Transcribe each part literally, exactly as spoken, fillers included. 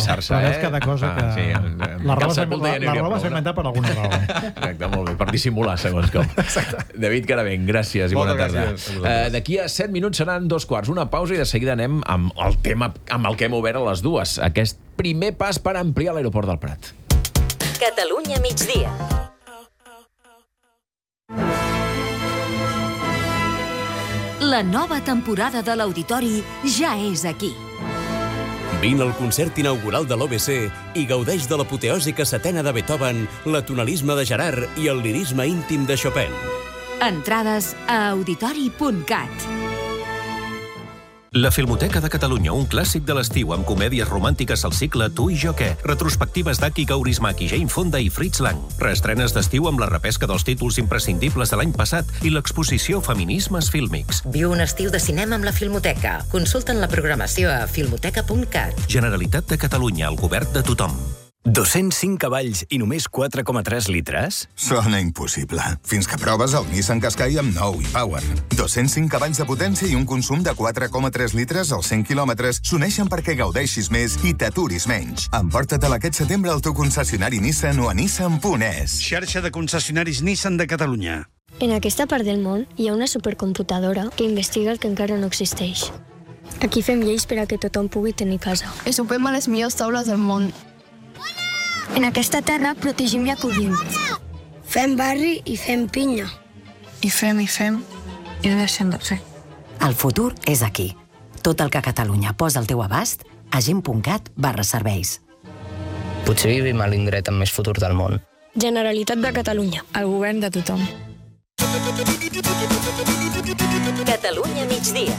llançar-se. Però és cada cosa que... Ah, sí, la roba s'ha inventat per alguna raó. Exacte, molt bé, per dissimular, segons com. David Caravent, gràcies i bona tarda. Uh, D'aquí a set minuts seran dos quarts, una pausa i de seguida anem amb el tema amb el que hem obert a les dues. Aquest primer pas per ampliar l'aeroport del Prat. Catalunya migdia. La nova temporada de l'Auditori ja és aquí. Vine al concert inaugural de l'O B C i gaudeix de l'apoteòsica setena de Beethoven, l'atonalisme de Gerard i el lirisme íntim de Chopin. Entrades a auditori punt cat. La Filmoteca de Catalunya, un clàssic de l'estiu amb comèdies romàntiques al cicle Tu i jo què, retrospectives d'Aki Kaurismäki, Jane Fonda i Fritz Lang, reestrenes d'estiu amb la repesca dels títols imprescindibles de l'any passat i l'exposició Feminismes Fílmics. Viu un estiu de cinema amb la Filmoteca. Consulta'n la programació a filmoteca punt cat. Generalitat de Catalunya, el govern de tothom. dos-cents cinc cavalls i només quatre coma tres litres? Sona impossible. Fins que proves el Nissan Qashqai amb nou i Power. dos-cents cinc cavalls de potència i un consum de quatre coma tres litres als cent quilòmetres s'uneixen perquè gaudeixis més i t'aturis menys. Emporta-te'l aquest setembre al teu concessionari Nissan o a nissan punt es. Xarxa de concessionaris Nissan de Catalunya. En aquesta part del món hi ha una supercomputadora que investiga el que encara no existeix. Aquí fem lleis per a que tothom pugui tenir casa. I sopem a les millors taules del món. En aquesta terra protegim i acollim. Fem barri i fem pinya. I fem, i fem, i no deixem de fer. El futur és aquí. Tot el que Catalunya posa al teu abast a gent punt cat barra serveis. Potser vivim a l'indret amb més futur del món. Generalitat de Catalunya. El govern de tothom. Catalunya migdia.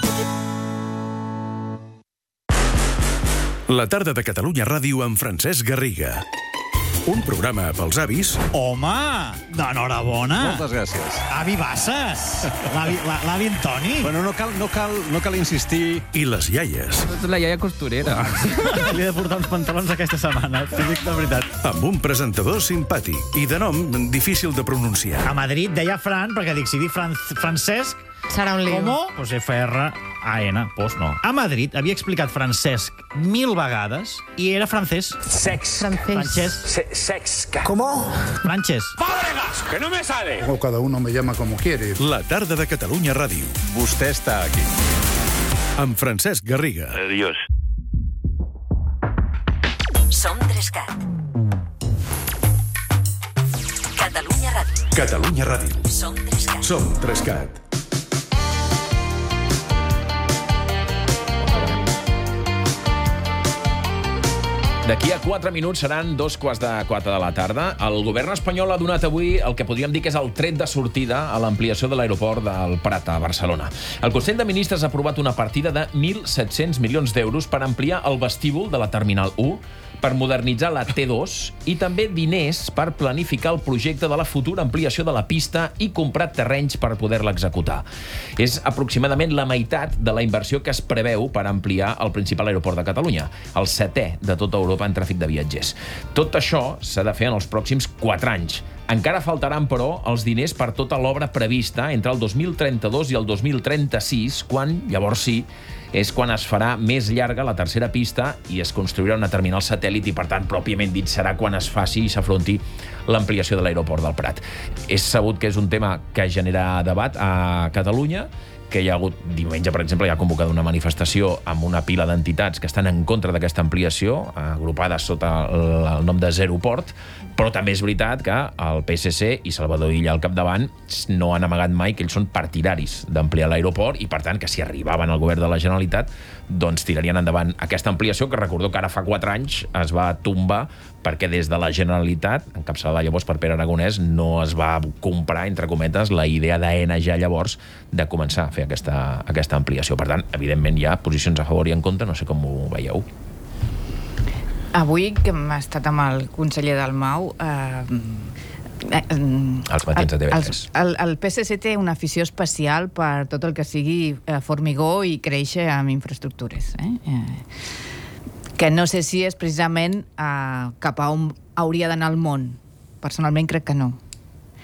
La tarda de Catalunya Ràdio amb Francesc Garriga. Un programa pels avis... Home, d'enhorabona. Moltes gràcies. Avi Bassas, l'avi l'avi Antoni. Bueno, no cal, no cal, no cal insistir. I les iaies. La iaia costurera. Li he de portar uns pantalons aquesta setmana, t'ho dic de veritat. Amb un presentador simpàtic i de nom difícil de pronunciar. A Madrid deia Fran, perquè dic, si dic Fran Francesc... Serà un lío. ¿Cómo? Pues F R A N, pues no. A Madrid havia explicat Francesc mil vegades i era francès. Sex. Francés. Francés. Sex. ¿Cómo? Francés. ¡Fábregas! ¡Que no me sale! O cada uno me llama como quiere. La tarda de Catalunya Ràdio. Vostè està aquí. Amb Francesc Garriga. Adiós. Som tres cat. Catalunya Ràdio. Catalunya Ràdio. Som tres cat. Som tres cat. D'aquí a quatre minuts seran dos quarts de quatre de la tarda. El govern espanyol ha donat avui el que podríem dir que és el tret de sortida a l'ampliació de l'aeroport del Prat a Barcelona. El Consell de Ministres ha aprovat una partida de mil set-cents milions d'euros per ampliar el vestíbul de la Terminal u, per modernitzar la T dos i també diners per planificar el projecte de la futura ampliació de la pista i comprar terrenys per poder-la executar. És aproximadament la meitat de la inversió que es preveu per ampliar el principal aeroport de Catalunya, el setè de tota Europa en tràfic de viatgers. Tot això s'ha de fer en els pròxims quatre anys. Encara faltaran, però, els diners per tota l'obra prevista entre el dos mil trenta-dos i el dos mil trenta-sis, quan, llavors sí, és quan es farà més llarga la tercera pista i es construirà una terminal satèl·lit i, per tant, pròpiament dit, serà quan es faci i s'afronti l'ampliació de l'aeroport del Prat. És sabut que és un tema que genera debat a Catalunya, que hi ha hagut, diumenge, per exemple, hi ha convocada una manifestació amb una pila d'entitats que estan en contra d'aquesta ampliació, agrupades sota el nom de Zeroport, però també és veritat que el P S C i Salvador Illa al capdavant no han amagat mai que ells són partidaris d'ampliar l'aeroport i, per tant, que si arribaven al govern de la Generalitat, doncs tirarien endavant aquesta ampliació, que recordeu que ara fa quatre anys es va tombar perquè des de la Generalitat, encapçalada llavors per Pere Aragonès, no es va comprar, entre cometes, la idea d'Aena ja llavors de començar a fer aquesta, aquesta ampliació. Per tant, evidentment hi ha posicions a favor i en contra, no sé com ho veieu. Avui, que hem estat amb el conseller Dalmau, eh, els matins de T V tres. El, el P S C té una afició especial per tot el que sigui eh, formigó i créixer amb infraestructures. Eh? Eh, que no sé si és precisament eh, cap a on hauria d'anar el món. Personalment crec que no.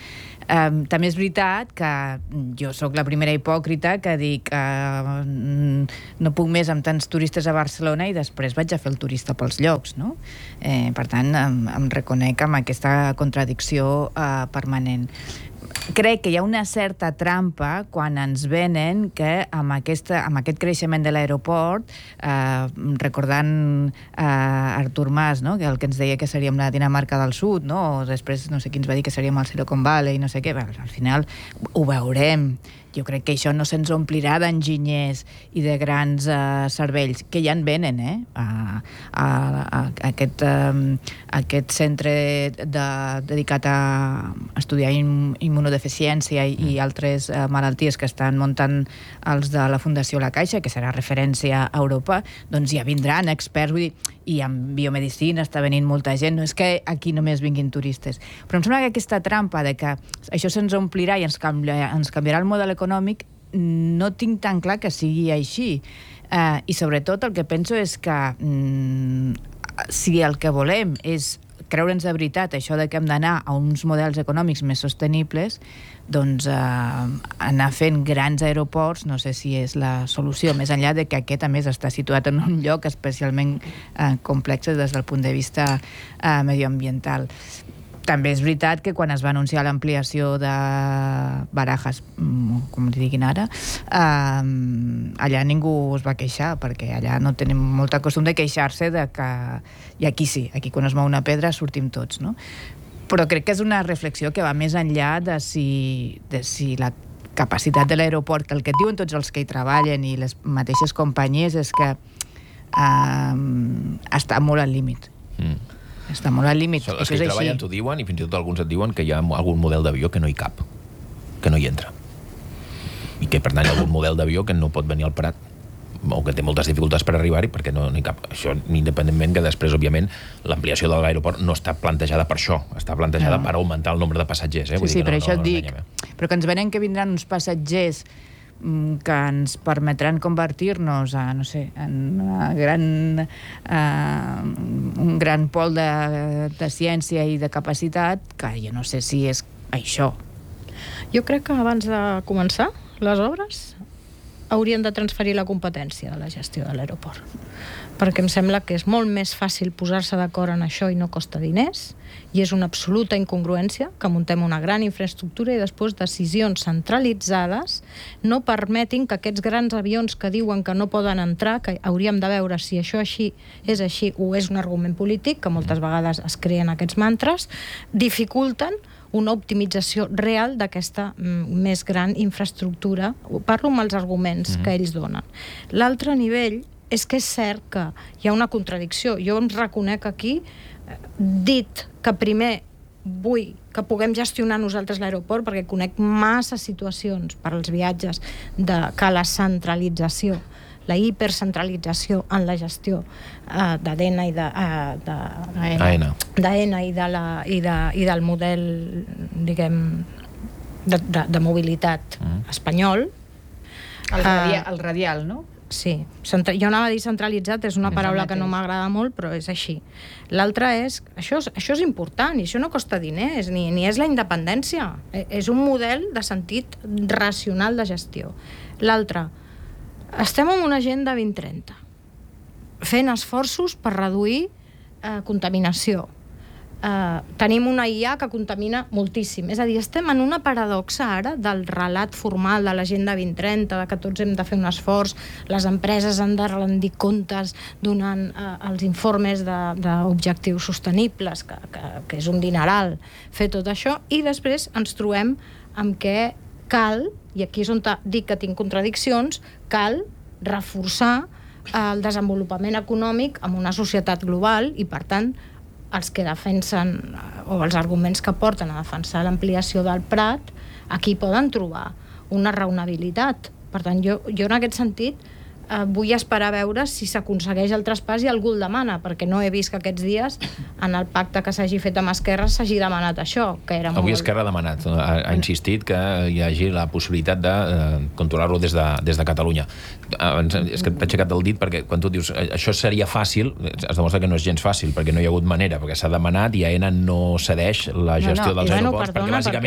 Um, també és veritat que jo sóc la primera hipòcrita que dic que uh, no puc més amb tants turistes a Barcelona i després vaig a fer el turista pels llocs, no? Eh, per tant, em, em reconec amb aquesta contradicció uh, permanent. Crec que hi ha una certa trampa quan ens venen que amb, aquesta, amb aquest creixement de l'aeroport, eh, recordant eh, Artur Mas, no? Que el que ens deia que seríem la Dinamarca del Sud, no? O després no sé qui ens va dir que seríem el Silicon Valley, no sé què, al final ho veurem. Jo crec que això no se'ns omplirà d'enginyers i de grans uh, cervells, que ja en venen, eh? A, a, a, a aquest, um, aquest centre de, dedicat a estudiar im, immunodeficiència i, i altres uh, malalties que estan muntant els de la Fundació La Caixa, que serà referència a Europa, doncs ja vindran experts, vull dir, i en biomedicina està venint molta gent, no és que aquí només vinguin turistes. Però em sembla que aquesta trampa de que això se'ns omplirà i ens, canvia, ens canviarà el model econòmic, no tinc tan clar que sigui així. Uh, I sobretot el que penso és que mm, si el que volem és creure'ns de veritat això de que hem d'anar a uns models econòmics més sostenibles, doncs eh, anar fent grans aeroports no sé si és la solució, més enllà de que aquest a més està situat en un lloc especialment eh, complex des del punt de vista eh, medioambiental. També és veritat que quan es va anunciar l'ampliació de Barajas, com li diguin ara, eh, allà ningú es va queixar, perquè allà no tenim molta costum de queixar-se de que... I aquí sí, aquí quan es mou una pedra sortim tots, no? Però crec que és una reflexió que va més enllà de si, de si la capacitat de l'aeroport, el que diuen tots els que hi treballen i les mateixes companyies, és que eh, està molt al límit. Mm. Està molt al límit. So, els que hi treballen t'ho diuen i fins i tot alguns et diuen que hi ha algun model d'avió que no hi cap, que no hi entra. I que, per tant, hi ha algun model d'avió que no pot venir al Prat o que té moltes dificultats per arribar-hi perquè no, no hi cap. Això, independentment que després, òbviament, l'ampliació de l'aeroport no està plantejada per això, està plantejada no. per augmentar el nombre de passatgers. Eh? Sí, Vull sí, dir que per no, això no, et no dic. No però que ens venen que vindran uns passatgers que ens permetran convertir-nos a, no sé, en una gran, uh, un gran pol de, de ciència i de capacitat, que jo no sé si és això. Jo crec que abans de començar les obres haurien de transferir la competència de la gestió de l'aeroport, perquè em sembla que és molt més fàcil posar-se d'acord en això i no costa diners, i és una absoluta incongruència que muntem una gran infraestructura i després decisions centralitzades no permetin que aquests grans avions que diuen que no poden entrar, que hauríem de veure si això així és així o és un argument polític, que moltes vegades es creen aquests mantres, dificulten una optimització real d'aquesta mm, més gran infraestructura. Parlo amb els arguments mm-hmm. que ells donen. L'altre nivell és que és cert que hi ha una contradicció. Jo em reconec aquí, dit que primer vull que puguem gestionar nosaltres l'aeroport, perquè conec massa situacions per als viatges de que la centralització, la hipercentralització en la gestió uh, d'AENA i de, uh, de, AENA. d'AENA i, de la, i, de, i del model, diguem, de, de, de mobilitat mm. espanyol. El, radia, el radial, no? Sí. Centra, jo anava a dir centralitzat, és una paraula que no m'agrada molt, però és així. L'altre és, això, això és important, i això no costa diners, ni, ni és la independència. És un model de sentit racional de gestió. L'altre, estem en una agenda vint trenta, fent esforços per reduir eh, contaminació. Eh, tenim una I A que contamina moltíssim. És a dir, estem en una paradoxa ara del relat formal de l'agenda vint trenta, de que tots hem de fer un esforç, les empreses han de rendir comptes donant eh, els informes d'objectius sostenibles, que, que, que és un dineral fer tot això, i després ens trobem amb què cal, i aquí és on dic que tinc contradiccions, cal reforçar el desenvolupament econòmic en una societat global i, per tant, els que defensen, o els arguments que porten a defensar l'ampliació del Prat, aquí poden trobar una raonabilitat. Per tant, jo, jo en aquest sentit eh, vull esperar a veure si s'aconsegueix el traspàs i algú el demana, perquè no he vist que aquests dies en el pacte que s'hagi fet amb Esquerra s'hagi demanat això, que era Avui molt... Esquerra ha demanat, ha, ha insistit que hi hagi la possibilitat de eh, controlar-lo des de, des de Catalunya. És que t'ha aixecat el dit perquè quan tu dius això seria fàcil, es demostra que no és gens fàcil, perquè no hi ha hagut manera, perquè s'ha demanat i AENA no cedeix la gestió no, no. dels bueno, aeroports, perdona, perquè bàsicament perquè...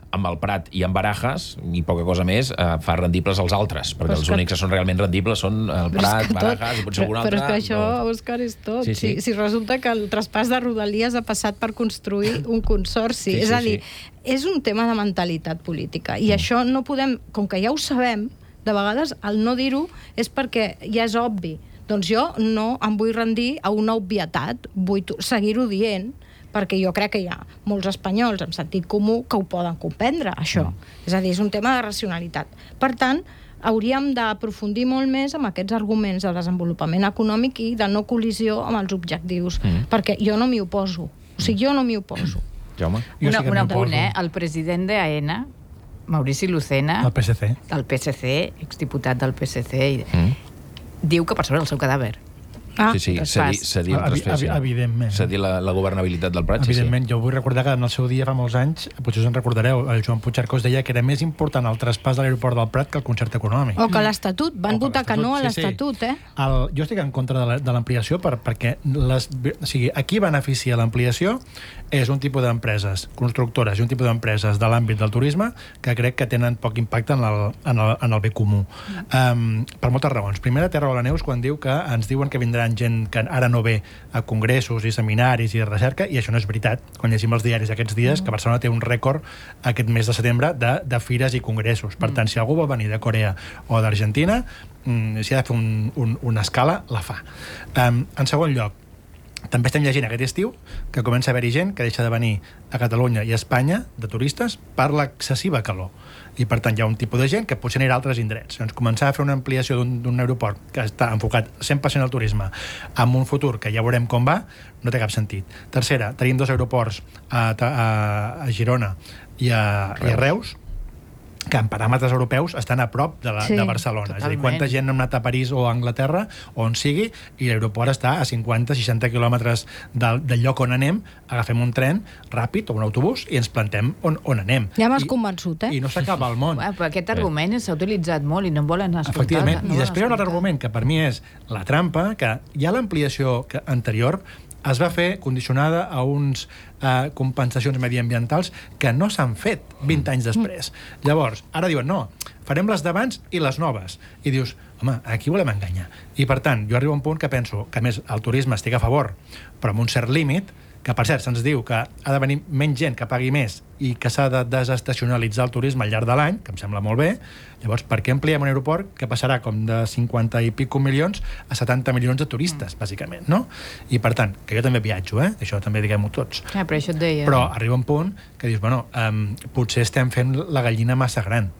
amb el Prat i amb Barajas, i poca cosa més, eh, fa rendibles els altres, perquè els únics que són realment rendibles són el Prat, Barajas i potser algun altre. Però és que això, Òscar, és tot. Sí, sí. Si, si resulta que el traspàs de Rodalies ha passat per construir un consorci. Sí, és sí, a dir, sí. és un tema de mentalitat política. I mm. això no podem, com que ja ho sabem, de vegades el no dir-ho és perquè ja és obvi. Doncs jo no em vull rendir a una obvietat, vull seguir-ho dient, perquè jo crec que hi ha molts espanyols amb sentit comú que ho poden comprendre, això. Mm. És a dir, és un tema de racionalitat. Per tant, hauríem d'aprofundir molt més amb aquests arguments de desenvolupament econòmic i de no col·lisió amb els objectius, mm. perquè jo no m'hi oposo. O sigui, jo no m'hi oposo. Jaume? Una, un apunt, eh? El president d'AENA, Maurici Lucena, del P S C, del P S C, exdiputat del P S C, i... mm. diu que per sobre el seu cadàver. Ah, sí, sí, s'ha dit evidentment. S'ha dit la, la governabilitat del Prat. Evidentment, sí, sí. jo vull recordar que en el seu dia, fa molts anys, potser us en recordareu, el Joan Puigcercós deia que era més important el traspàs de l'aeroport del Prat que el concert econòmic. O que l'Estatut, van que votar que no a l'Estatut, sí, sí. eh? El, jo estic en contra de l'ampliació per, perquè les, o sigui, aquí beneficia l'ampliació és un tipus d'empreses constructores i un tipus d'empreses de l'àmbit del turisme que crec que tenen poc impacte en el, en el, en el bé comú. Um, per moltes raons. Primera, Terra o la Neus, quan diu que ens diuen que vindran gent que ara no ve a congressos i seminaris i recerca, i això no és veritat. Quan llegim els diaris aquests dies, que Barcelona té un rècord aquest mes de setembre de, de fires i congressos. Per tant, si algú vol venir de Corea o d'Argentina, mm, si ha de fer un, un, una escala, la fa. Um, en segon lloc, també estem llegint aquest estiu que comença a haver-hi gent que deixa de venir a Catalunya i a Espanya de turistes per l'excessiva calor. I, per tant, hi ha un tipus de gent que potser anirà a altres indrets. Doncs començar a fer una ampliació d'un aeroport que està enfocat cent per cent al turisme amb un futur que ja veurem com va, no té cap sentit. Tercera, tenim dos aeroports a, a, a Girona i a Reus, i a Reus que en paràmetres europeus estan a prop de, la, sí, de Barcelona. Totalment. És a dir, quanta gent ha anat a París o a Anglaterra, o on sigui, i l'aeroport està a cinquanta seixanta quilòmetres del, del lloc on anem, agafem un tren ràpid o un autobús i ens plantem on, on anem. Ja m'has convençut, eh? I no s'acaba el món. Bueno, però aquest argument s'ha utilitzat molt i no volen escoltar. Efectivament. No I després hi ha un altre argument, que per mi és la trampa, que hi ha l'ampliació anterior es va fer condicionada a uns eh, compensacions mediambientals que no s'han fet vint anys després. Llavors, ara diuen, no, farem les d'abans i les noves. I dius, home, aquí volem enganyar. I, per tant, jo arribo a un punt que penso que, a més, el turisme estic a favor, però amb un cert límit, que, per cert, se'ns diu que ha de venir menys gent que pagui més i que s'ha de desestacionalitzar el turisme al llarg de l'any, que em sembla molt bé. Llavors, per què ampliem un aeroport que passarà com de cinquanta i pico milions a setanta milions de turistes, bàsicament, no? I, per tant, que jo també viatjo, eh? Això també diguem-ho tots. Ah, però això et deia. Però arriba un punt que dius, bueno, um, potser estem fent la gallina massa gran.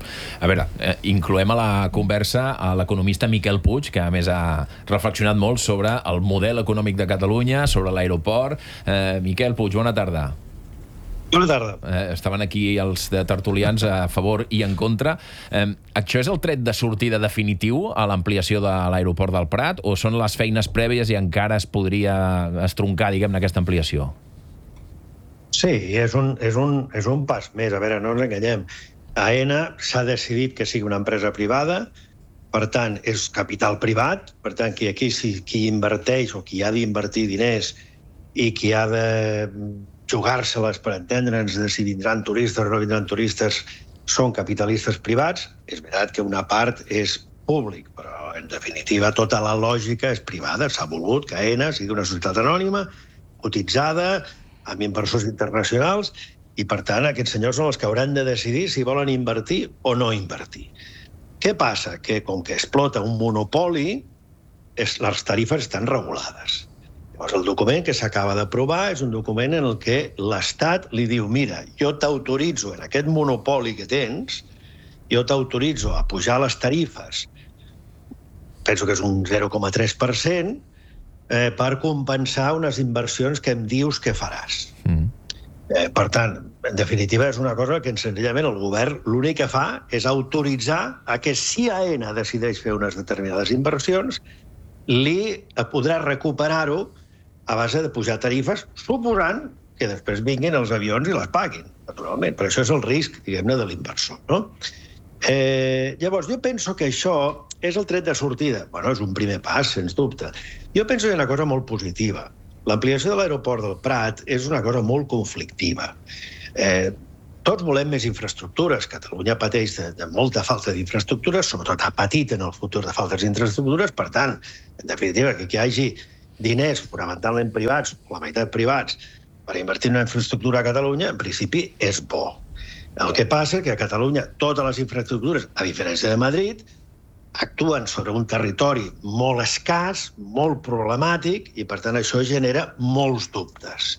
A veure, eh, incloem a la conversa a l'economista Miquel Puig, que a més ha reflexionat molt sobre el model econòmic de Catalunya, sobre l'aeroport. Eh, Miquel Puig, bona tarda. Bona tarda. Eh, estaven aquí els de tertulians a favor i en contra. Eh, això és el tret de sortida definitiu a l'ampliació de l'aeroport del Prat, o són les feines prèvies i encara es podria estroncar, diguem-ne, aquesta ampliació? Sí, és un, és un, és un pas més. A veure, no ens enganyem. AENA s'ha decidit que sigui una empresa privada, per tant, és capital privat, per tant, qui aquí si, qui inverteix o qui ha d'invertir diners i qui ha de jugar-se-les per entendre'ns de si vindran turistes o no vindran turistes són capitalistes privats. És veritat que una part és públic, però en definitiva tota la lògica és privada. S'ha volut que AENA sigui una societat anònima, cotitzada, amb inversors internacionals, i, per tant, aquests senyors són els que hauran de decidir si volen invertir o no invertir. Què passa? Que, com que explota un monopoli, és, les tarifes estan regulades. Llavors, el document que s'acaba d'aprovar és un document en el que l'Estat li diu, mira, jo t'autoritzo en aquest monopoli que tens, jo t'autoritzo a pujar les tarifes, penso que és un zero coma tres per cent, eh, per compensar unes inversions que em dius que faràs. Mm. Eh, per tant, en definitiva, és una cosa que senzillament el govern l'únic que fa és autoritzar a que si AENA decideix fer unes determinades inversions, li podrà recuperar-ho a base de pujar tarifes, suposant que després vinguin els avions i les paguin, naturalment. Però això és el risc, diguem-ne, de l'inversor, no? Eh, llavors, jo penso que això és el tret de sortida. Bueno, és un primer pas, sens dubte. Jo penso que hi ha una cosa molt positiva. L'ampliació de l'aeroport del Prat és una cosa molt conflictiva. Eh, Tots volem més infraestructures. Catalunya pateix de, de molta falta d'infraestructures, sobretot ha patit en el futur de faltes d'infraestructures. Per tant, en definitiva, que hi hagi diners fonamentalment privats, la meitat privats, per invertir en una infraestructura a Catalunya, en principi és bo. El que passa és que a Catalunya totes les infraestructures, a diferència de Madrid, actuen sobre un territori molt escàs, molt problemàtic, i per tant això genera molts dubtes.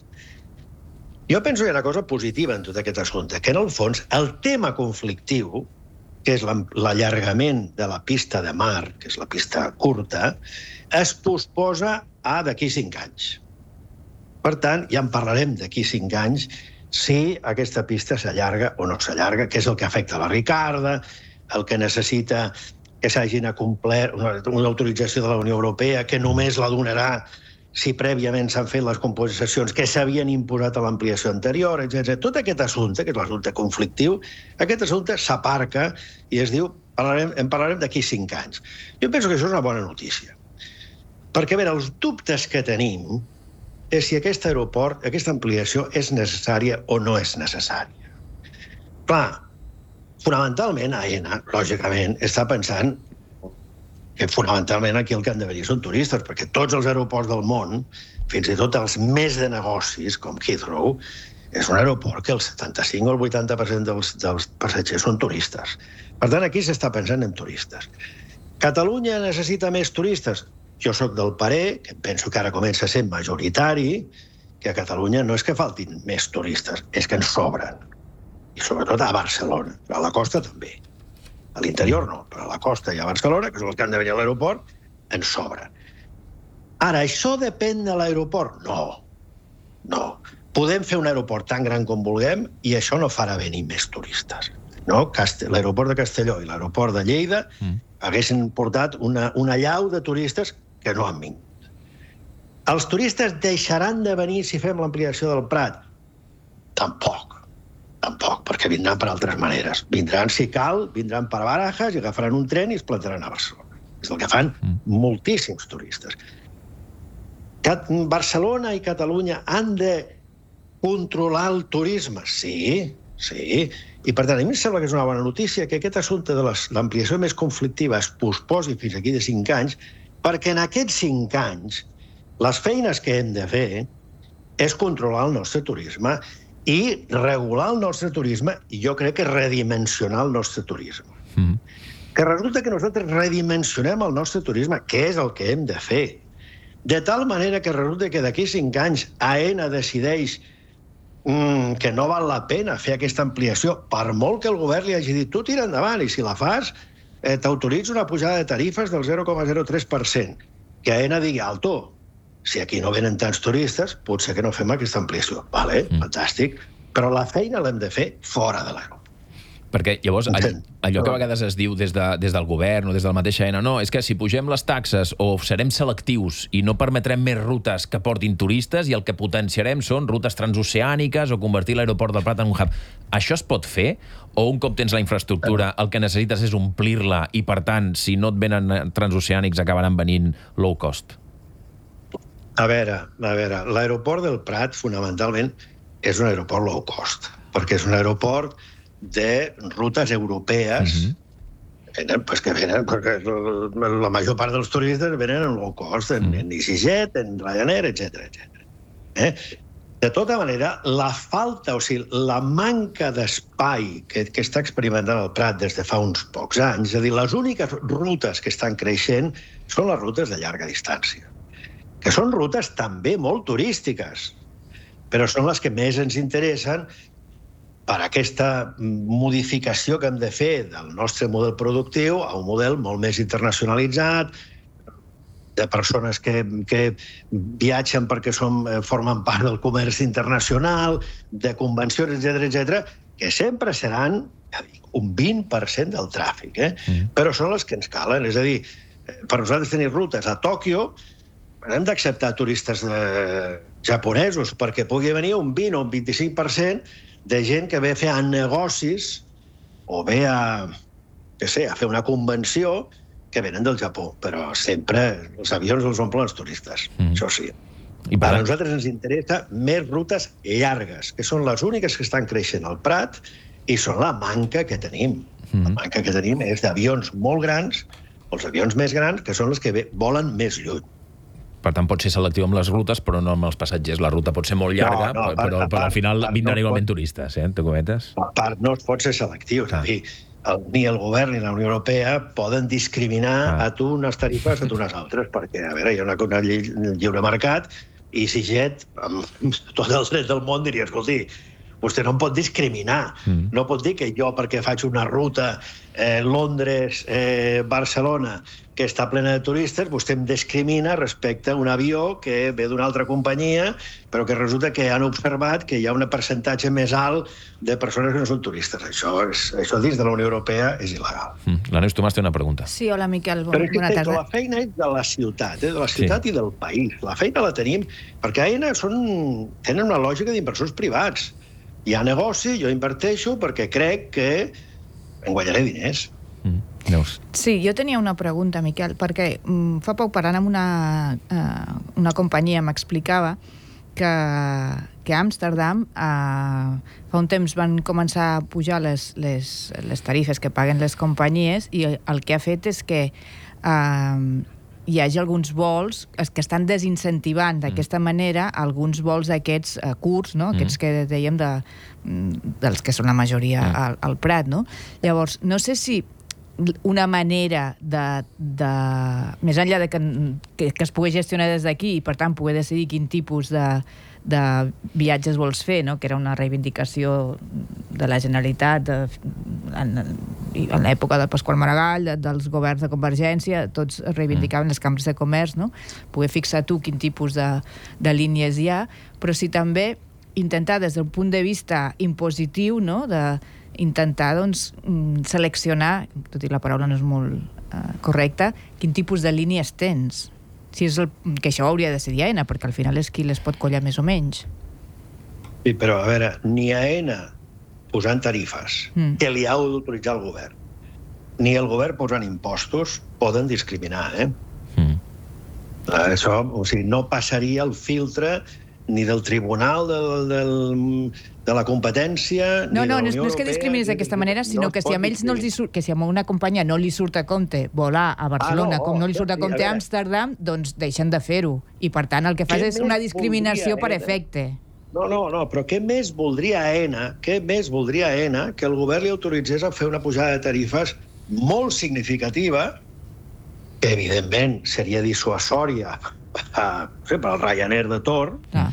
Jo penso que hi ha una cosa positiva en tot aquest assumpte, que en el fons el tema conflictiu, que és l'allargament de la pista de mar, que és la pista curta, es posposa a d'aquí cinc anys. Per tant, ja en parlarem d'aquí cinc anys si aquesta pista s'allarga o no s'allarga, que és el que afecta a la Ricarda, el que necessita que s'hagin acomplert una, una autorització de la Unió Europea que només la donarà si prèviament s'han fet les compensacions que s'havien imposat a l'ampliació anterior, etcètera. Tot aquest assumpte, que és l'assumpte conflictiu, aquest assumpte s'aparca i es diu, parlarem, en parlarem d'aquí cinc anys. Jo penso que això és una bona notícia. Perquè, a veure, els dubtes que tenim és si aquest aeroport, aquesta ampliació és necessària o no és necessària. Clar, fonamentalment, AENA, lògicament, està pensant que fonamentalment aquí el que han de venir són turistes, perquè tots els aeroports del món, fins i tot els més de negocis, com Heathrow, és un aeroport que el setanta-cinc o el vuitanta per cent dels, dels passatgers són turistes. Per tant, aquí s'està pensant en turistes. Catalunya necessita més turistes? Jo sóc del parer, que penso que ara comença a ser majoritari, que a Catalunya no és que faltin més turistes, és que ens sobren. I sobretot a Barcelona, però a la costa també. A l'interior no, però a la costa i a Barcelona, que és el que han de venir a l'aeroport, ens sobren. Ara, això depèn de l'aeroport? No. No. Podem fer un aeroport tan gran com vulguem i això no farà venir més turistes. No? L'aeroport de Castelló i l'aeroport de Lleida mm. haguessin portat una, una llau de turistes que no han vingut. Els turistes deixaran de venir si fem l'ampliació del Prat? Tampoc. Tampoc, perquè vindran per altres maneres. Vindran, si cal, vindran per Barajas i agafaran un tren i es plantaran a Barcelona. És el que fan mm. moltíssims turistes. Barcelona i Catalunya han de controlar el turisme? Sí, sí. I per tant, a mi em sembla que és una bona notícia que aquest assumpte de l'ampliació més conflictiva es posposi fins aquí de cinc anys, perquè en aquests cinc anys les feines que hem de fer és controlar el nostre turisme i regular el nostre turisme i jo crec que redimensionar el nostre turisme. Mm. Que resulta que nosaltres redimensionem el nostre turisme, que és el que hem de fer. De tal manera que resulta que d'aquí cinc anys AENA decideix mm, que no val la pena fer aquesta ampliació, per molt que el govern li hagi dit tu tira endavant i si la fas eh, t'autoritza una pujada de tarifes del zero coma zero tres per cent. Que AENA digui alto, si aquí no venen tants turistes, potser que no fem aquesta ampliació. Vale, mm. fantàstic. Però la feina l'hem de fer fora de l'aeroport. Perquè llavors allò, allò que a vegades es diu des, de, des del govern o des del mateix AENA, no, és que si pugem les taxes o serem selectius i no permetrem més rutes que portin turistes i el que potenciarem són rutes transoceàniques o convertir l'aeroport del Prat en un hub. Això es pot fer? O un cop tens la infraestructura el que necessites és omplir-la i per tant, si no et venen transoceànics acabaran venint low cost? A veure, a veure, l'aeroport del Prat fonamentalment és un aeroport low cost, perquè és un aeroport de rutes europees uh-huh. venen, pues que venen, perquè la major part dels turistes venen en low cost, en, uh-huh. en EasyJet, en Ryanair, etcètera, etcètera. Eh? De tota manera, la falta, o sigui, la manca d'espai que, que està experimentant el Prat des de fa uns pocs anys, és a dir, les úniques rutes que estan creixent són les rutes de llarga distància, que són rutes també molt turístiques, però són les que més ens interessen per aquesta modificació que hem de fer del nostre model productiu a un model molt més internacionalitzat, de persones que, que viatgen perquè som, formen part del comerç internacional, de convencions, etcètera, etcètera, que sempre seran ja dic, un vint per cent del tràfic, eh? Mm. Però són les que ens calen. És a dir, per nosaltres tenir rutes a Tòquio, hem d'acceptar turistes eh, japonesos perquè pugui venir un vint o un vint-i-cinc per cent de gent que ve a fer negocis o ve a, que sé, a fer una convenció que venen del Japó, però sempre els avions els omplen els turistes, mm. això sí. I per a tant... nosaltres ens interessa més rutes llargues, que són les úniques que estan creixent al Prat i són la manca que tenim. Mm-hmm. La manca que tenim és d'avions molt grans, els avions més grans, que són els que volen més lluny. Per tant, pot ser selectiu amb les rutes, però no amb els passatgers. La ruta pot ser molt llarga, no, no, però, part, però al final part, vindran no igualment pot... turistes, eh? Te cometes? A part, no es pot ser selectiu. Ah. És a dir, el, ni el govern ni la Unió Europea poden discriminar ah. a tu unes tarifes a tu unes altres, perquè, a veure, hi ha una, una llei lliure mercat i si Jet, amb tot el dret del món, diria, escolti, vostè no em pot discriminar. Mm. No pot dir que jo, perquè faig una ruta eh, Londres-Barcelona eh, que està plena de turistes, vostè em discrimina respecte a un avió que ve d'una altra companyia, però que resulta que han observat que hi ha un percentatge més alt de persones que no són turistes. Això, és, això dins de la Unió Europea és il·legal. Mm. La Neus Tomàs té una pregunta. Sí, hola, Miquel. Bon, però és que bona tarda. La feina és de la ciutat, eh? de la ciutat sí. i del país. La feina la tenim, perquè Aena són, tenen una lògica d'inversors privats. Hi ha negoci, jo inverteixo perquè crec que en guanyaré diners. Mm. Neus. Sí, jo tenia una pregunta, Miquel, perquè mm, fa poc parlant amb una, uh, una companyia m'explicava que, que a Amsterdam uh, fa un temps van començar a pujar les, les, les tarifes que paguen les companyies i el que ha fet és que uh, hi hagi alguns vols que estan desincentivant d'aquesta manera alguns vols aquests uh, curts, no? Aquests que dèiem de, dels que són la majoria al, al Prat, no? Llavors, no sé si una manera de, de més enllà de que, que, que es pugui gestionar des d'aquí i per tant poder decidir quin tipus de, de viatges vols fer, no? Que era una reivindicació de la Generalitat de, en, en l'època de Pasqual Maragall, de, dels governs de Convergència, tots reivindicaven les cambres de comerç, no? Poder fixar tu quin tipus de, de línies hi ha, però si també intentar des del punt de vista impositiu, no? De intentar doncs, seleccionar, tot i la paraula no és molt uh, correcta, quin tipus de línies tens. Si és el, que això ho hauria de decidir Aena, perquè al final és qui les pot collar més o menys. Sí, però a veure, ni Aena posant tarifes, mm. que li ha d'autoritzar el govern, ni el govern posant impostos, poden discriminar, eh? Mm. Això, o sigui, no passaria el filtre ni del Tribunal del, del, de la Competència, no, ni no, de la Unió no és que discrimines d'aquesta manera, sinó no que si a ells no els hi surt, que si a una companyia no li surt a compte volar a Barcelona, ah, no, com no li surt a compte a Amsterdam, doncs deixen de fer-ho. I per tant el que fas és una discriminació per efecte. No, no, no, però què més voldria Aena, què més voldria Aena que el govern li autoritzés a fer una pujada de tarifes molt significativa, que evidentment seria dissuasòria per al Ryanair de torn, ah.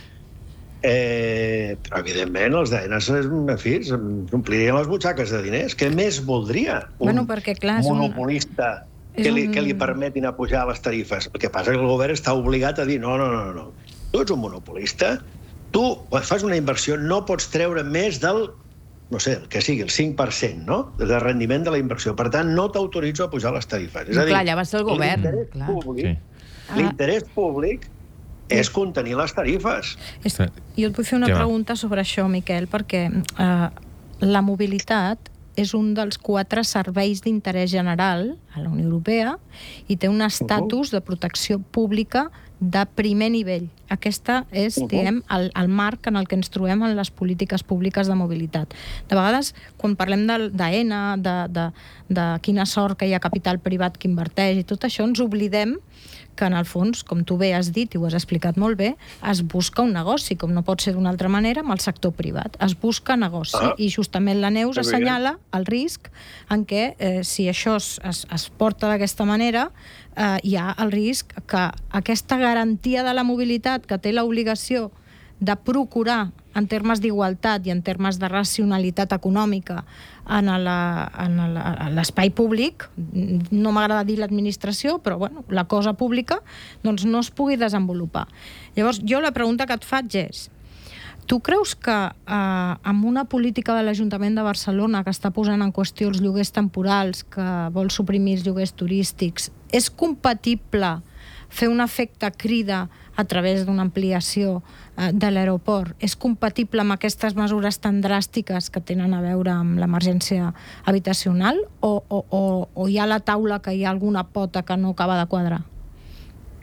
eh, però evidentment els d'Aena s'omplirien les butxaques de diners. Què més voldria un bueno, perquè, clar, monopolista un... que, li, que li permetin a pujar les tarifes? El que passa és que el govern està obligat a dir no, no, no, no. Tu ets un monopolista, tu fas una inversió, no pots treure més del, no sé, que sigui el cinc per cent, no?, de rendiment de la inversió. Per tant, no t'autoritzo a pujar les tarifes. És a dir, clar, ja va ser el govern. L'interès clar. públic, sí. l'interès públic és contenir les tarifes. És, jo et vull fer una ja pregunta sobre això, Miquel, perquè eh, la mobilitat és un dels quatre serveis d'interès general a la Unió Europea i té un estatus de protecció pública de primer nivell. Aquesta és, uh-huh. diguem, el, el marc en el que ens trobem en les polítiques públiques de mobilitat. De vegades, quan parlem d'Aena, de, de, de quina sort que hi ha capital privat que inverteix i tot això, ens oblidem que en el fons, com tu bé has dit i ho has explicat molt bé, es busca un negoci, com no pot ser d'una altra manera, amb el sector privat. Es busca negoci. Ah. I justament la Neus assenyala el risc en què, eh, si això es, es, es porta d'aquesta manera, eh, hi ha el risc que aquesta garantia de la mobilitat que té l'obligació de procurar en termes d'igualtat i en termes de racionalitat econòmica en l'espai públic, no m'agrada dir l'administració, però bueno, la cosa pública, doncs no es pugui desenvolupar. Llavors, jo la pregunta que et faig és, tu creus que eh, amb una política de l'Ajuntament de Barcelona que està posant en qüestió els lloguers temporals, que vol suprimir els lloguers turístics, és compatible fer un efecte crida a través d'una ampliació eh, de l'aeroport? És compatible amb aquestes mesures tan dràstiques que tenen a veure amb l'emergència habitacional o, o, o, o hi ha a la taula que hi ha alguna pota que no acaba de quadrar?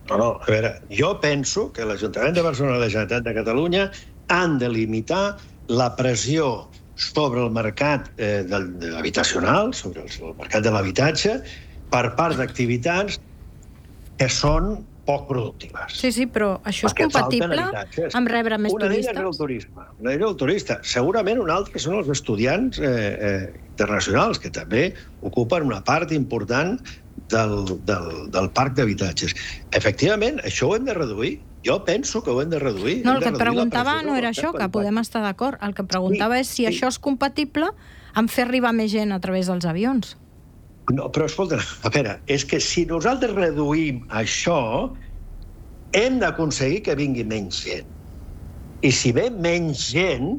No, no, a veure, jo penso que l'Ajuntament de Barcelona i la Generalitat de Catalunya han de limitar la pressió sobre el mercat eh, del, de habitacional, sobre el, el mercat de l'habitatge, per part d'activitats que són poc productives. Sí, sí, però això és Perquè compatible falten habitatges. amb rebre més Una d'elles turistes? és el turisme. Una d'elles és el turista. Segurament una altra són els estudiants eh, eh, internacionals, que també ocupen una part important del, del, del parc d'habitatges. Efectivament, això ho hem de reduir. Jo penso que ho hem de reduir. No, Hem el de que et reduir la preguntava pressió no sobre era el això, mercat que podem estar d'acord. El que em preguntava és si això és compatible amb fer arribar més gent a través dels avions. No, però escolta, a veure, és que si nosaltres reduïm això, hem d'aconseguir que vingui menys gent. I si ve menys gent,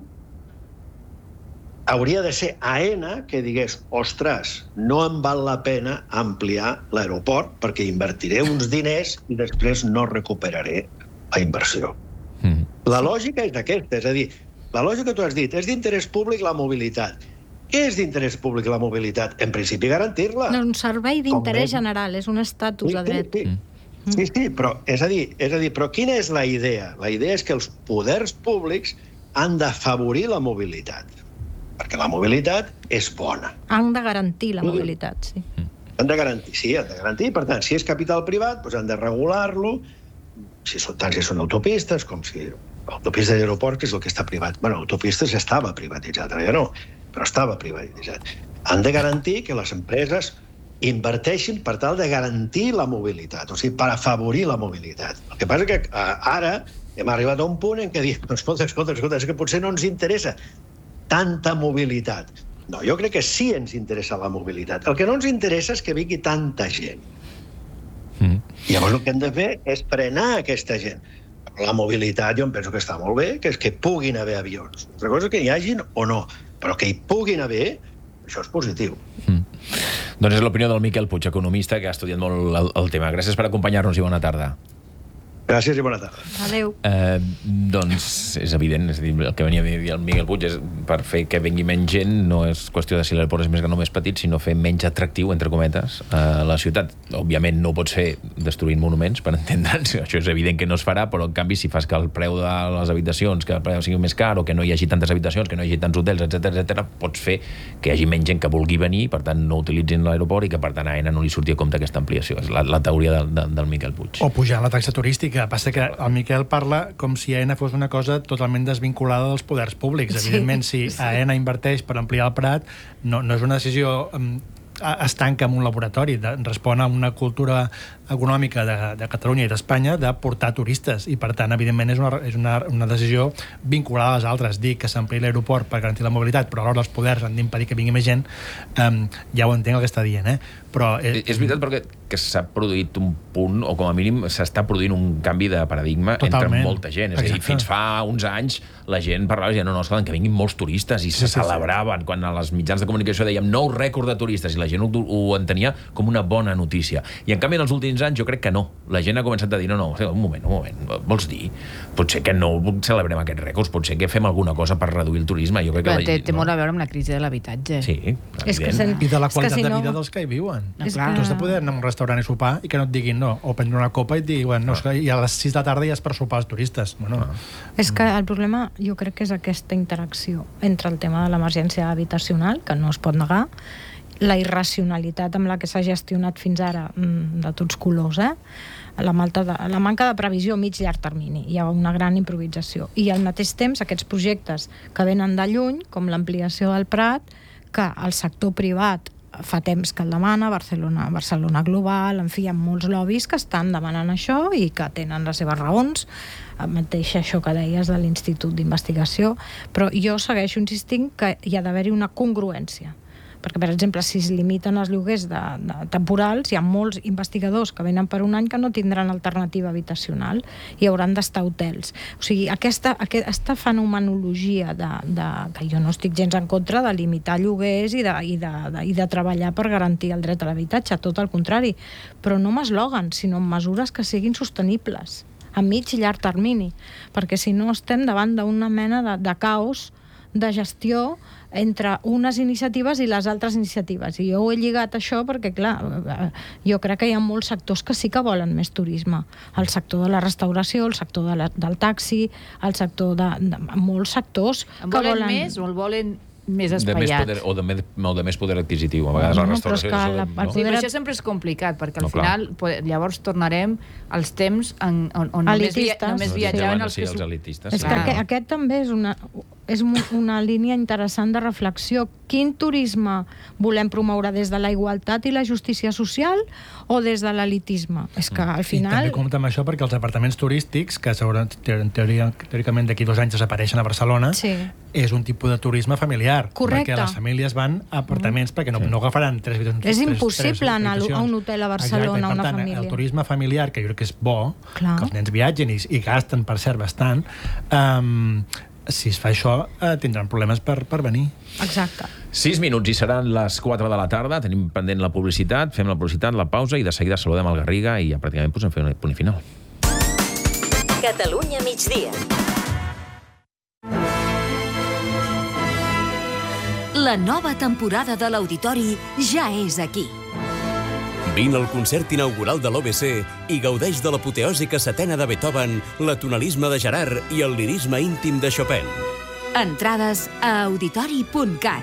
hauria de ser AENA que digués, ostres, no em val la pena ampliar l'aeroport perquè invertiré uns diners i després no recuperaré la inversió. Mm. La lògica és aquesta, és a dir, la lògica que tu has dit, és d'interès públic la mobilitat. Què és d'interès públic la mobilitat? En principi, garantir-la. No, un servei d'interès Com general, és un estatus Sí, de dret. Sí, sí. sí, sí, però, és a dir, és a dir, però quina és la idea? La idea és que els poders públics han d'afavorir la mobilitat, perquè la mobilitat és bona. Han de garantir la mobilitat, sí. Han de garantir, sí, han de garantir. Per tant, si és capital privat, doncs han de regular-lo, si són, tant si són autopistes com si autopistes i aeroports, que és el que està privat. Bueno, autopistes estava privatitzat, ara ja no, però estava privatitzat. Han de garantir que les empreses inverteixin per tal de garantir la mobilitat, o sigui, per afavorir la mobilitat. El que passa és que ara hem arribat a un punt en què diem, escolta, escolta, escolta, és que potser no ens interessa tanta mobilitat. No, jo crec que sí ens interessa la mobilitat. El que no ens interessa és que vingui tanta gent. Mm. Llavors el que hem de fer és frenar aquesta gent. La mobilitat jo em penso que està molt bé, que és que puguin haver avions. Una cosa és que hi hagin o no, però que hi puguin haver, això és positiu. Mm. Doncs és l'opinió del Miquel Puig, economista, que ha estudiat molt el, el tema. Gràcies per acompanyar-nos i bona tarda. Gràcies i bona tarda. Adéu. Eh, doncs és evident, és a dir, el que venia a dir el Miquel Puig és per fer que vengui menys gent, no és qüestió de si l'aeroport és més gran o més petit, sinó fer menys atractiu, entre cometes, a la ciutat. Òbviament no ho pots fer destruint monuments, per entendre'ns, això és evident que no es farà, però en canvi si fas que el preu de les habitacions, que el preu sigui més car, o que no hi hagi tantes habitacions, que no hi hagi tants hotels, etcètera, etcètera, pots fer que hi hagi menys gent que vulgui venir, per tant no utilitzin l'aeroport i que per tant a AENA no li surti a compte aquesta ampliació. És la, la teoria del, del, del Miquel Puig. O pujar la taxa turística. Passa que el Miquel parla com si AENA fos una cosa totalment desvinculada dels poders públics. Sí, Evidentment, si sí. AENA inverteix per ampliar el Prat, no, no és una decisió um, estanca en un laboratori, de, respon a una cultura econòmica de, de Catalunya i d'Espanya de portar turistes, i per tant, evidentment, és una, és una, una decisió vinculada a les altres. Dir que s'ampliï l'aeroport per garantir la mobilitat, però alhora els poders han d'impedir que vingui més gent, um, ja ho entenc el que està dient, eh? Però, eh, és veritat perquè que s'ha produït un punt, o com a mínim s'està produint un canvi de paradigma Totalment. entre molta gent. És a dir, fins fa uns anys la gent parlava i deia, no, no, esclar, que vinguin molts turistes, i Sí, se sí, sí. celebraven quan a les mitjans de comunicació dèiem nou rècord de turistes, i la gent ho, ho entenia com una bona notícia. I en canvi en els últims anys jo crec que no. La gent ha començat a dir, no, no, un moment, un moment, vols dir? Potser que no celebrem aquests rècords, potser que fem alguna cosa per reduir el turisme. Jo crec que Però la, té, té no? molt a veure amb la crisi de l'habitatge. Sí, És que evident. sen- i de la és que qualitat si de no- vida dels que hi viuen. No, És clar. Tu has de poder anar a un restaurant i sopar i que no et diguin no, o prendre una copa i et diguin, no, és que i a les sis de la tarda ja és per sopar els turistes. Bueno, És que el problema jo crec que és aquesta interacció entre el tema de l'emergència habitacional, que no es pot negar, la irracionalitat amb la que s'ha gestionat fins ara, mm, de tots colors, eh? La, malta de, la manca de previsió a mig i llarg termini. Hi ha una gran improvisació. I al mateix temps, aquests projectes que venen de lluny, com l'ampliació del Prat, que el sector privat fa temps que el demana, Barcelona, Barcelona Global, en fi, hi ha molts lobbies que estan demanant això i que tenen les seves raons, el mateix això que deies de l'Institut d'Investigació, però jo segueixo insistint que hi ha d'haver-hi una congruència. Perquè, per exemple, si es limiten els lloguers de, de temporals, hi ha molts investigadors que venen per un any que no tindran alternativa habitacional i hauran d'estar a hotels. O sigui, aquesta, aquesta fenomenologia de, de, que jo no estic gens en contra de limitar lloguers i de, i, de, de, i de treballar per garantir el dret a l'habitatge, tot el contrari, però no amb eslògans, sinó amb mesures que siguin sostenibles a mig i llarg termini, perquè si no estem davant d'una mena de, de caos de gestió entre unes iniciatives i les altres iniciatives. I jo ho he lligat això perquè, clar, jo crec que hi ha molts sectors que sí que volen més turisme. El sector de la restauració, el sector de la, del taxi, el sector de, de molts sectors en que volen... volen... més o el volen més de més espaiat? poder, o, de més, o de més poder adquisitiu. A vegades no, la restauració... però és que això, la- no? Sí, però això sempre és complicat, perquè al No, clar. final po- llavors tornarem als temps en, on, on només, via, Elitistes. només Els viatjaven els sí, que... els su- elitistes. És que aquest, aquest també és una, és mu- una línia interessant de reflexió. Quin turisme volem promoure, des de la igualtat i la justícia social o des de l'elitisme? És que al I final... també compta amb això perquè els apartaments turístics, que segurament, en teoria, teòricament d'aquí dos anys desapareixen a Barcelona, Sí. és un tipus de turisme familiar. Correcte. Perquè les famílies van a apartaments mm. perquè no, no agafaran tres habitacions. És tres- impossible tres anar a habitacions. un hotel a Barcelona, Exacte, i, per una tant, família. el turisme familiar, que jo crec que és bo, Clar. que els nens viatgen i, i gasten, per cert, bastant, um, si es fa això, eh, tindran problemes per, per venir. Exacte. sis minuts i seran les quatre de la tarda. Tenim pendent la publicitat, fem la publicitat, la pausa i de seguida saludem el Garriga i ja pràcticament posem fer un punt i final. Catalunya migdia. La nova temporada de l'Auditori ja és aquí. Vine al concert inaugural de l'O B C i gaudeix de l'apoteòsica setena de Beethoven, la tonalisme de Gerard i el lirisme íntim de Chopin. Entrades a auditori punt cat.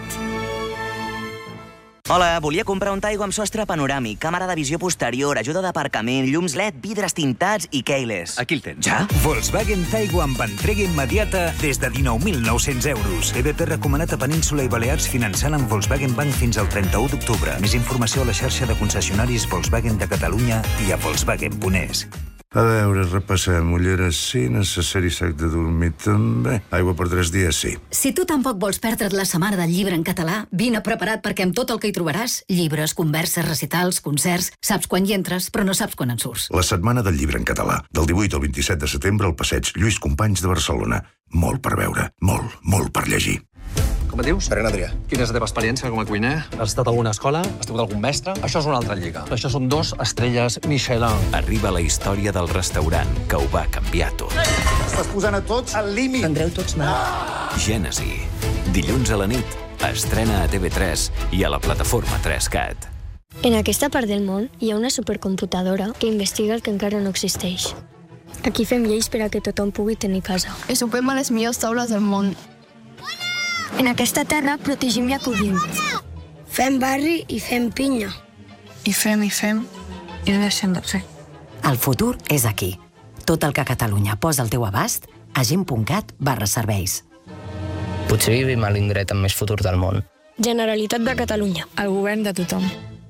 Hola, volia comprar un Taigo amb sostre panoràmic, càmera de visió posterior, ajuda d'aparcament, llums L E D, vidres tintats i keyless. Aquí el tens. Ja? Volkswagen Taigo amb entrega immediata des de dinou mil nou-cents euros. E B P recomanat a Península i Balears finançant amb Volkswagen Bank fins al trenta-u d'octubre. Més informació a la xarxa de concessionaris Volkswagen de Catalunya i a volkswagen punt es. A veure, repassem. Ulleres sí, necessari sac de dormir també. Aigua per tres dies sí. Si tu tampoc vols perdre't la setmana del llibre en català, vine preparat perquè amb tot el que hi trobaràs, llibres, converses, recitals, concerts, saps quan hi entres, però no saps quan en surts. La setmana del llibre en català, del divuit al vint-i-set de setembre al passeig Lluís Companys de Barcelona. Molt per veure, molt, molt per llegir. Com et dius? Ferran Adrià. Quina és la teva experiència com a cuiner? Has estat a alguna escola? Has tingut algun mestre? Això és una altra lliga. Això són dos estrelles Michelin. Arriba la història del restaurant que ho va canviar tot. Estàs posant a tots al límit. Tindreu tots mal. Gènesi. Dilluns a la nit. Estrena a T V tres i a la plataforma tres cat. En aquesta part del món hi ha una supercomputadora que investiga el que encara no existeix. Aquí fem lleis per a que tothom pugui tenir casa. I sopem a les millors taules del món. En aquesta terra protegim i acollim. Fem barri i fem pinya. I fem i fem i no deixem de fer. El futur és aquí. Tot el que Catalunya posa al teu abast a gent punt cat barra serveis. Potser vivim a l'indret amb més futur del món. Generalitat de Catalunya. El govern de tothom.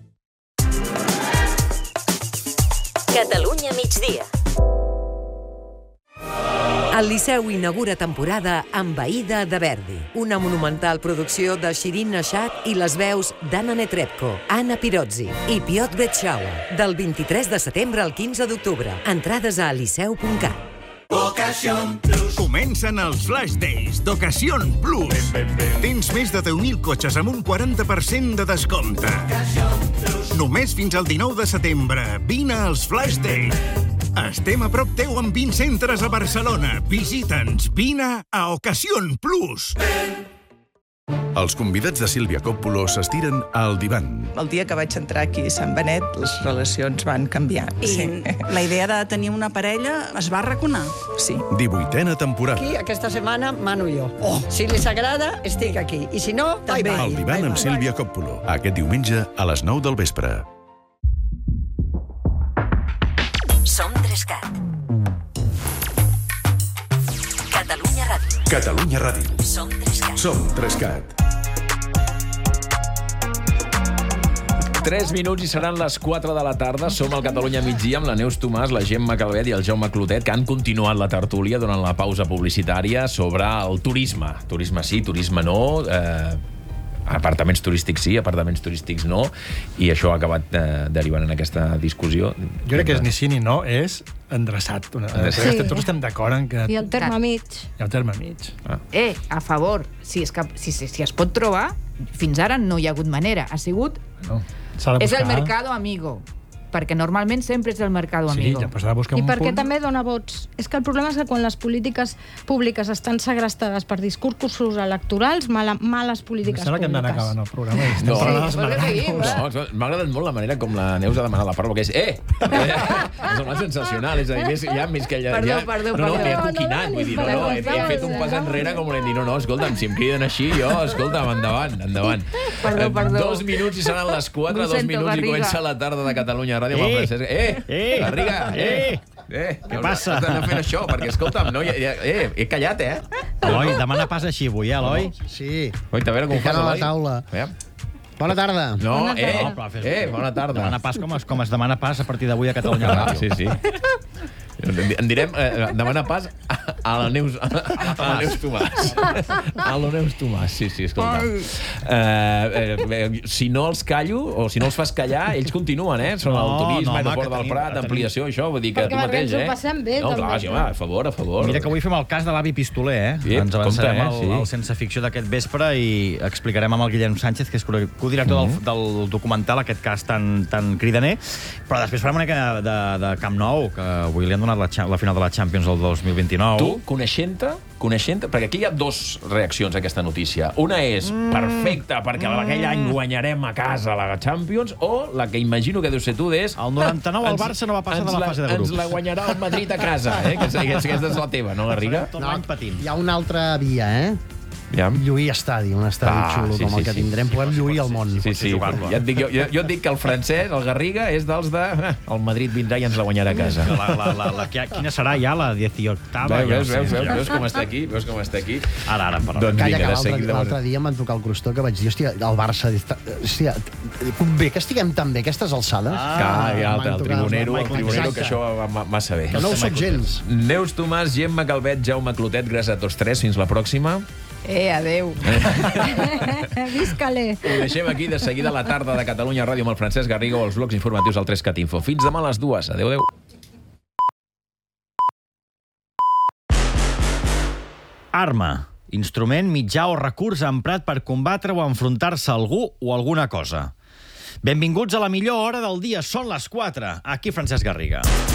Catalunya migdia. El Liceu inaugura temporada amb Aïda de Verdi, una monumental producció de Shirin Nashat i les veus d'Anna Netrebko, Anna Pirozzi i Piotr Betxaua, del vint-i-tres de setembre al quinze d'octubre. Entrades a liceu punt cat. Ocasión Plus. Comencen els Flash Days d'Ocasión Plus. Tens més de deu mil cotxes amb un quaranta per cent de descompte. Només fins al dinou de setembre. Vine als Flash Days. Estem a prop teu amb vint centres a Barcelona. Visita'ns. Vine a Ocasión Plus. Els convidats de Sílvia Coppola s'estiren al divan. El dia que vaig entrar aquí a Sant Benet, les relacions van canviar. I sí. la idea de tenir una parella es va arraconar. Sí. divuitena temporada. Aquí, aquesta setmana, mano jo. Oh. Si li s'agrada, estic aquí. I si no, bye bye. El divan amb Sílvia Coppola. Aquest diumenge a les nou del vespre. Som tres cat. Catalunya Ràdio. Catalunya Ràdio. Som tres cat. Som tres cat. tres minuts i seran les quatre de la tarda. Som al Catalunya migdia amb la Neus Tomàs, la Gemma Calvet i el Jaume Clotet, que han continuat la tertúlia durant la pausa publicitària sobre el turisme. Turisme sí, turisme no, eh, apartaments turístics sí, apartaments turístics no, i això ha acabat eh, derivant en aquesta discussió. Jo crec que és ni sí ni no, és endreçat. Sí. Sí. Tots estem d'acord en que... I el terme mig. I el terme mig. Ah. Eh, a favor, si es, cap, si, si, si es pot trobar, fins ara no hi ha hagut manera. Ha sigut... No. És el mercado amigo. perquè normalment sempre és el Mercado Amigo. Sí, pues ara busquem I un perquè punt. també dona vots. És que el problema és que quan les polítiques públiques estan segrestades per discursos electorals, mala, males polítiques Em sembla que hem d'anar públiques. acabant el programa. i estem No, parlant sí, dels magranos. no, m'ha agradat molt la manera com la Neus ha demanat la paraula, que és eh! Ha semblat sensacional, és a dir, més, ja, més que ja... Perdó, ja, perdó, no, no, perdó. m'he acoquinat, vull dir, no, no, he, he fet un pas enrere com volem dir, no, no, escolta'm, si em criden així, jo, escolta'm, endavant, endavant. Perdó, perdó. Dos minuts i seran les quatre, Ho dos sento, minuts Garriga. i comença la tarda de Catalunya Ràdio amb el Eh! Francesc. Eh! Eh! Garriga! Eh! Eh! Què passa? Has d'anar fent això, perquè, escolta'm, no, ja, ja, eh, he callat, eh? Eloi, demana pas així avui, eh, Eloi? Sí. Oita, a veure com ho fas, Picant a la Eloi. taula. Aviam. Bona tarda. No, Bona eh, tarda. No, però fes- eh, bona tarda. Demana pas com es, com es demana pas a partir d'avui a Catalunya Ah, Ràdio. sí, sí. En direm, eh, demana pas a, a la Neus, a, a la Neus Tomàs. A la Neus Tomàs, sí, sí, escolta. Eh, eh, si no els callo, o si no els fas callar, ells continuen, eh? Són el No, turisme, no, home, aeroport que del tenim- Prat, tenim- ampliació, això, vull dir que Perquè tu mateix, ens ho eh? passem bé, No, també. clar, sí, home, a favor, a favor. Mira que avui fem el cas de l'avi Pistoler, eh? Sí, Ens avançarem compte, eh? al, Sí. al Sense Ficció d'aquest vespre i explicarem amb el Guillem Sánchez, que és codirector Mhm. del, del documental, aquest cas tan, tan cridaner. Però després farem una mica de, de Camp Nou, que avui li han donat la, cha- la final de la Champions del dos mil vint-i-nou. Tu, coneixent-te, coneixent perquè aquí hi ha dos reaccions a aquesta notícia. Una és Mm. perfecta, perquè mm. aquell any guanyarem a casa la Champions, o la que imagino que deu ser tu és... El noranta-nou el ens- Barça no va passar ens de la la- fase de grups. Ens la guanyarà el Madrid a casa, eh? Que, que, que aquesta és la teva, no, Garriga? Tot l'any patint. Hi ha una altra via, eh? Ja. Lluir estadi, un estadi Ah, xulo sí, com el sí, que sí. tindrem. Podem lluir el món. Sí, sí, ja et dic, jo, jo, jo et dic que el francès, el Garriga, és dels de... Eh, el Madrid vindrà i ens la guanyarà a casa. La, la, la, la, quina serà ja la dieciochtava? Veus, veus, veus, veus com està aquí? Veus com està aquí? Ara, ara, però... Doncs Calla, vinga, que de l'altre seguida... l'altre dia em van trucar el crostó que vaig dir, hòstia, el Barça... Hòstia, bé que estiguem tan bé a aquestes alçades. Ah, ja, Em van el trucar tribunero, el Michael tribunero, Jackson. que això va ma- massa bé. Que no ho soc gens. Neus Tomàs, Gemma Calvet, Jaume Clotet, gràcies a tots tres. Fins la pròxima. Eh, adeu. Visca-le. Ho deixem aquí de seguida a la tarda de Catalunya Ràdio amb el Francesc Garriga o els blocs informatius al tres cat info. Fins demà a les dues. Adéu, adéu. Arma. Instrument, mitjà o recurs emprat per combatre o enfrontar-se a algú o alguna cosa. Benvinguts a la millor hora del dia. Són les quatre. Aquí Francesc Garriga.